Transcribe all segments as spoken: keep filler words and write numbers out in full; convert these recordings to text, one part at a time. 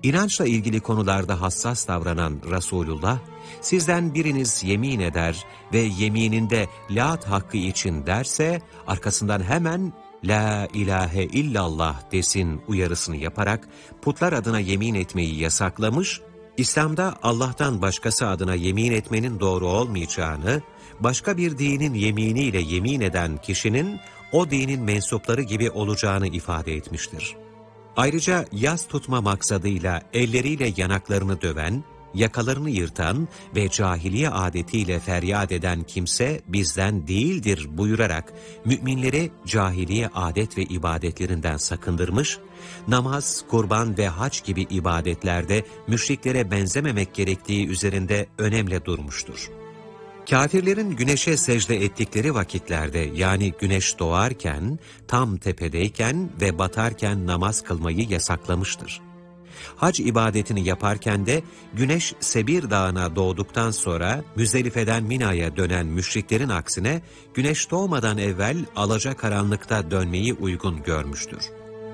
İnançla ilgili konularda hassas davranan Resulullah, sizden biriniz yemin eder ve yemininde Lat hakkı için derse, arkasından hemen La ilahe illallah desin uyarısını yaparak putlar adına yemin etmeyi yasaklamış, İslam'da Allah'tan başkası adına yemin etmenin doğru olmayacağını, başka bir dinin yeminiyle yemin eden kişinin o dinin mensupları gibi olacağını ifade etmiştir. Ayrıca yas tutma maksadıyla elleriyle yanaklarını döven, yakalarını yırtan ve cahiliye adetiyle feryat eden kimse bizden değildir buyurarak müminleri cahiliye adet ve ibadetlerinden sakındırmış, namaz, kurban ve hac gibi ibadetlerde müşriklere benzememek gerektiği üzerinde önemli durmuştur. Kâfirlerin güneşe secde ettikleri vakitlerde, yani güneş doğarken, tam tepedeyken ve batarken namaz kılmayı yasaklamıştır. Hac ibadetini yaparken de güneş Sebir Dağı'na doğduktan sonra Müzdelife'den Mina'ya dönen müşriklerin aksine güneş doğmadan evvel alacakaranlıkta dönmeyi uygun görmüştür.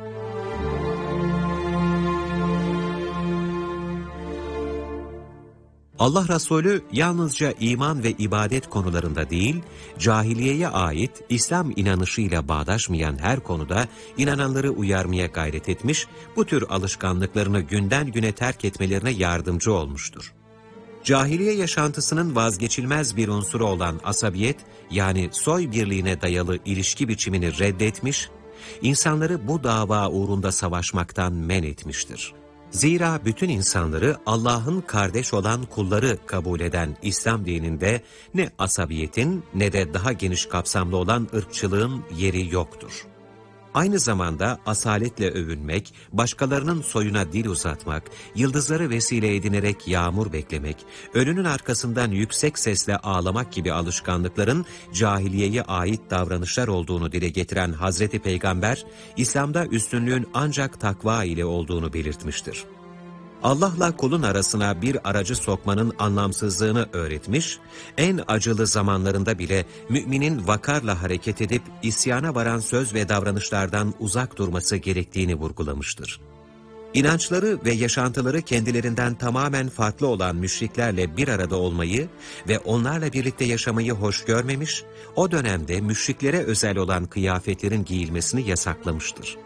Allah Resulü yalnızca iman ve ibadet konularında değil, cahiliyeye ait İslam inanışıyla bağdaşmayan her konuda inananları uyarmaya gayret etmiş, bu tür alışkanlıklarını günden güne terk etmelerine yardımcı olmuştur. Cahiliye yaşantısının vazgeçilmez bir unsuru olan asabiyet, yani soy birliğine dayalı ilişki biçimini reddetmiş, insanları bu dava uğrunda savaşmaktan men etmiştir. Zira bütün insanları Allah'ın kardeş olan kulları kabul eden İslam dininde ne asabiyetin ne de daha geniş kapsamlı olan ırkçılığın yeri yoktur. Aynı zamanda asaletle övünmek, başkalarının soyuna dil uzatmak, yıldızları vesile edinerek yağmur beklemek, ölünün arkasından yüksek sesle ağlamak gibi alışkanlıkların cahiliyeye ait davranışlar olduğunu dile getiren Hazreti Peygamber, İslam'da üstünlüğün ancak takva ile olduğunu belirtmiştir. Allah'la kulun arasına bir aracı sokmanın anlamsızlığını öğretmiş, en acılı zamanlarında bile müminin vakarla hareket edip isyana varan söz ve davranışlardan uzak durması gerektiğini vurgulamıştır. İnançları ve yaşantıları kendilerinden tamamen farklı olan müşriklerle bir arada olmayı ve onlarla birlikte yaşamayı hoş görmemiş, o dönemde müşriklere özel olan kıyafetlerin giyilmesini yasaklamıştır.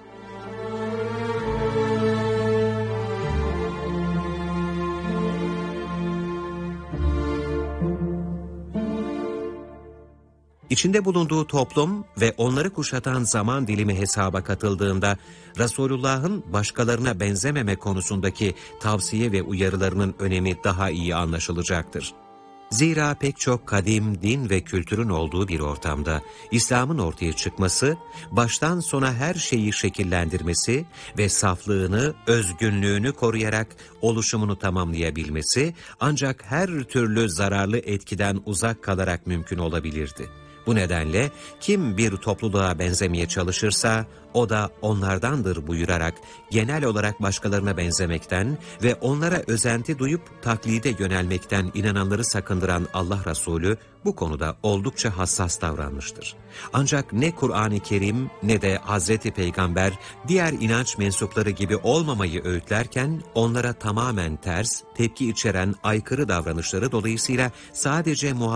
İçinde bulunduğu toplum ve onları kuşatan zaman dilimi hesaba katıldığında Resulullah'ın başkalarına benzememe konusundaki tavsiye ve uyarılarının önemi daha iyi anlaşılacaktır. Zira pek çok kadim din ve kültürün olduğu bir ortamda İslam'ın ortaya çıkması, baştan sona her şeyi şekillendirmesi ve saflığını, özgünlüğünü koruyarak oluşumunu tamamlayabilmesi ancak her türlü zararlı etkiden uzak kalarak mümkün olabilirdi. Bu nedenle kim bir topluluğa benzemeye çalışırsa o da onlardandır buyurarak genel olarak başkalarına benzemekten ve onlara özenti duyup taklide yönelmekten inananları sakındıran Allah Resulü bu konuda oldukça hassas davranmıştır. Ancak ne Kur'an-ı Kerim ne de Hazreti Peygamber diğer inanç mensupları gibi olmamayı öğütlerken onlara tamamen ters, tepki içeren aykırı davranışları dolayısıyla sadece muhabbet